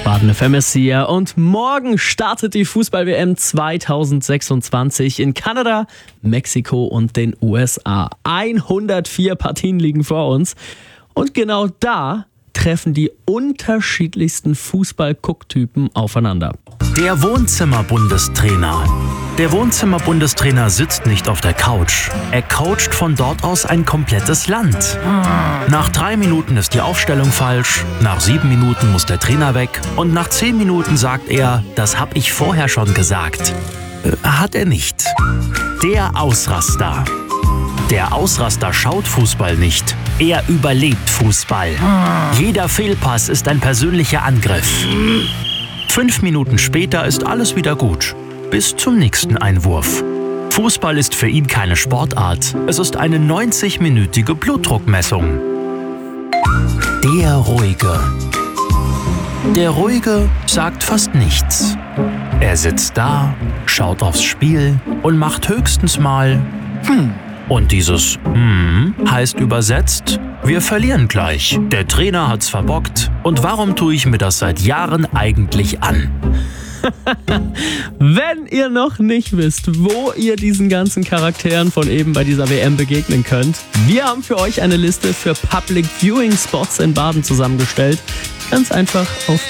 Baden FM ist hier und morgen startet die Fußball-WM 2026 in Kanada, Mexiko und den USA. 104 Partien liegen vor uns und genau da treffen die unterschiedlichsten Fußball-Gucktypen aufeinander. Der Wohnzimmer-Bundestrainer. Der Wohnzimmer-Bundestrainer sitzt nicht auf der Couch. Er coacht von dort aus ein komplettes Land. Nach 3 Minuten ist die Aufstellung falsch, nach 7 Minuten muss der Trainer weg und nach 10 Minuten sagt er, das hab ich vorher schon gesagt. Hat er nicht. Der Ausraster. Der Ausraster schaut Fußball nicht. Er überlebt Fußball. Jeder Fehlpass ist ein persönlicher Angriff. 5 Minuten später ist alles wieder gut. Bis zum nächsten Einwurf. Fußball ist für ihn keine Sportart. Es ist eine 90-minütige Blutdruckmessung. Der Ruhige. Der Ruhige sagt fast nichts. Er sitzt da, schaut aufs Spiel und macht höchstens mal Und dieses heißt übersetzt, wir verlieren gleich. Der Trainer hat's verbockt. Und warum tue ich mir das seit Jahren eigentlich an? Wenn ihr noch nicht wisst, wo ihr diesen ganzen Charakteren von eben bei dieser WM begegnen könnt, wir haben für euch eine Liste für Public Viewing Spots in Baden zusammengestellt. Ganz einfach auf